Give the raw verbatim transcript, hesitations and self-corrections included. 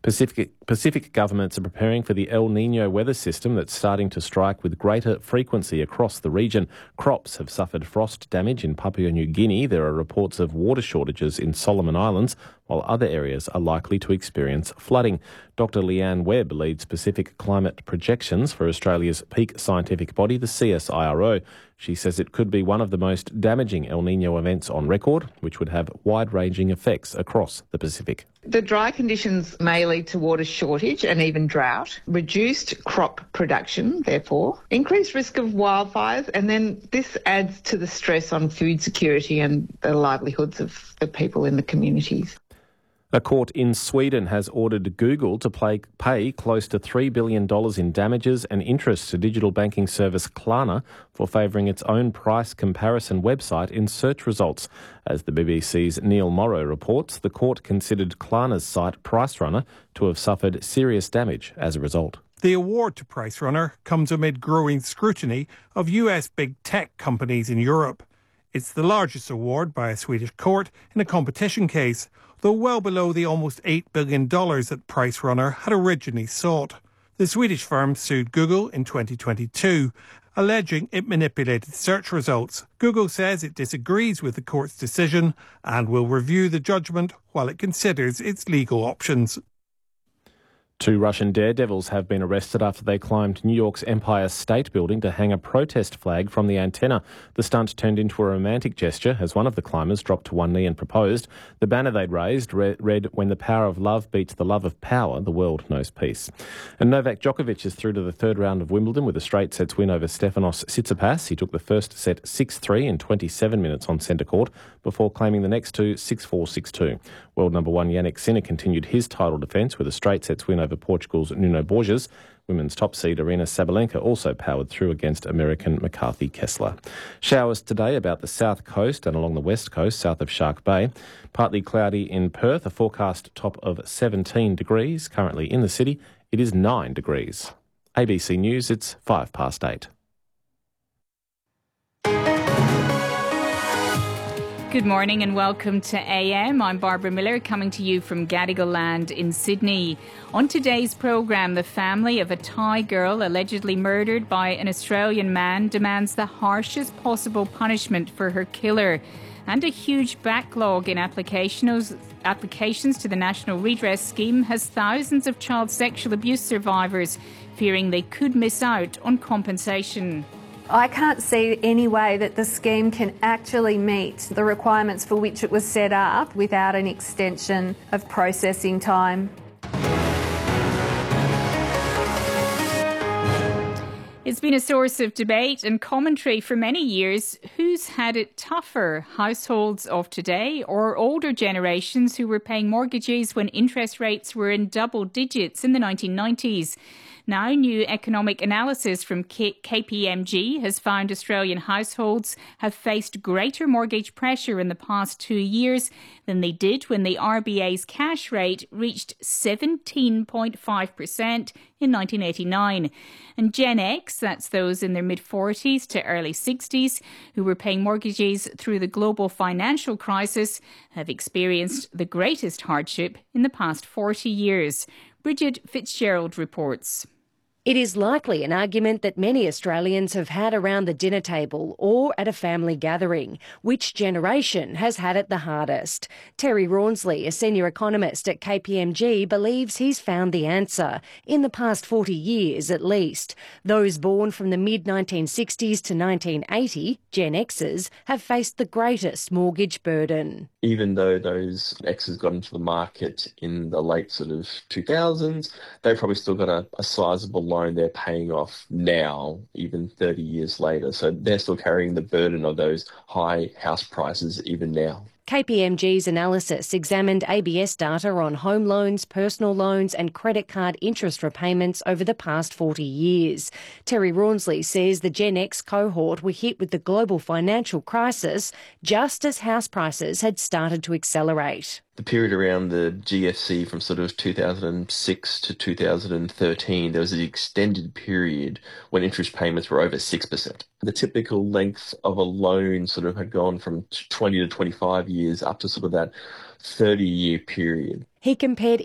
Pacific, Pacific governments are preparing for the El Niño weather system that's starting to strike with greater frequency across the region. Crops have suffered frost damage in Papua New Guinea. There are reports of water shortages in Solomon Islands, while other areas are likely to experience flooding. Doctor Leanne Webb leads Pacific climate projections for Australia's peak scientific body, the C S I R O. She says it could be one of the most damaging El Niño events on record, which would have wide-ranging effects across the Pacific. The dry conditions may lead to water shortage and even drought, reduced crop production, therefore, increased risk of wildfires, and then this adds to the stress on food security and the livelihoods of the people in the communities. A court in Sweden has ordered Google to play, pay close to three billion dollars in damages and interest to digital banking service Klarna for favouring its own price comparison website in search results. As the B B C's Neil Morrow reports, the court considered Klarna's site PriceRunner to have suffered serious damage as a result. The award to PriceRunner comes amid growing scrutiny of U S big tech companies in Europe. It's the largest award by a Swedish court in a competition case, though well below the almost eight billion dollars that PriceRunner had originally sought. The Swedish firm sued Google in twenty twenty-two, alleging it manipulated search results. Google says it disagrees with the court's decision and will review the judgment while it considers its legal options. Two Russian daredevils have been arrested after they climbed New York's Empire State Building to hang a protest flag from the antenna. The stunt turned into a romantic gesture as one of the climbers dropped to one knee and proposed. The banner they'd raised read, read "When the power of love beats the love of power, the world knows peace." And Novak Djokovic is through to the third round of Wimbledon with a straight sets win over Stefanos Tsitsipas. He took the first set six three in twenty-seven minutes on centre court before claiming the next two six four, six two. World number one Jannik Sinner continued his title defence with a straight sets win over Portugal's Nuno Borges. Women's top seed Aryna Sabalenka also powered through against American McCarthy Kessler. Showers today about the south coast and along the west coast south of Shark Bay. Partly cloudy in Perth, a forecast top of seventeen degrees. Currently in the city, it is nine degrees. A B C News, it's five past eight. Good morning and welcome to A M. I'm Barbara Miller coming to you from Gadigal Land in Sydney. On today's programme, the family of a Thai girl allegedly murdered by an Australian man demands the harshest possible punishment for her killer. And a huge backlog in applications applications to the National Redress Scheme has thousands of child sexual abuse survivors fearing they could miss out on compensation. I can't see any way that the scheme can actually meet the requirements for which it was set up without an extension of processing time. It's been a source of debate and commentary for many years. Who's had it tougher, households of today or older generations who were paying mortgages when interest rates were in double digits in the nineteen nineties? Now, new economic analysis from K P M G has found Australian households have faced greater mortgage pressure in the past two years than they did when the R B A's cash rate reached seventeen point five percent in nineteen eighty-nine. And Gen X, that's those in their mid-forties to early sixties, who were paying mortgages through the global financial crisis, have experienced the greatest hardship in the past forty years. Bridget Fitzgerald reports. It is likely an argument that many Australians have had around the dinner table or at a family gathering. Which generation has had it the hardest? Terry Rawnsley, a senior economist at K P M G, believes he's found the answer, in the past forty years at least. Those born from the mid nineteen sixties to nineteen eighty, Gen Xers, have faced the greatest mortgage burden. Even though those X's got into the market in the late sort of two thousands, they've probably still got a, a sizable loan they're paying off now, even thirty years later. So they're still carrying the burden of those high house prices even now. K P M G's analysis examined A B S data on home loans, personal loans and credit card interest repayments over the past forty years. Terry Rawnsley says the Gen X cohort were hit with the global financial crisis just as house prices had started to accelerate. The period around the G F C from sort of two thousand six to two thousand thirteen, there was an extended period when interest payments were over six percent. The typical length of a loan sort of had gone from twenty to twenty-five years up to sort of that thirty-year period. He compared